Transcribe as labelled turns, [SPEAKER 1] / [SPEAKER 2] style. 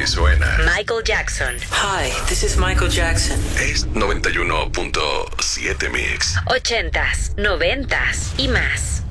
[SPEAKER 1] suena.
[SPEAKER 2] Michael Jackson.
[SPEAKER 3] Hi, this is Michael Jackson.
[SPEAKER 1] Es 91.7 Mix.
[SPEAKER 2] 80s, 90s y más.